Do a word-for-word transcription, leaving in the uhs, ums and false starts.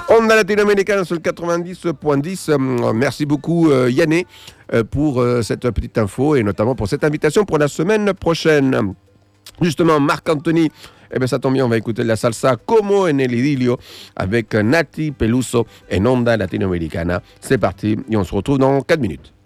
Onda latino-américaine sur le quatre-vingt-dix point dix. Merci beaucoup Yanné pour cette petite info et notamment pour cette invitation pour la semaine prochaine. Justement, Marc-Anthony, eh bien ça tombe bien, on va écouter la salsa Como en el idilio avec Nati Peluso et Onda latino-américaine. C'est parti et on se retrouve dans quatre minutes.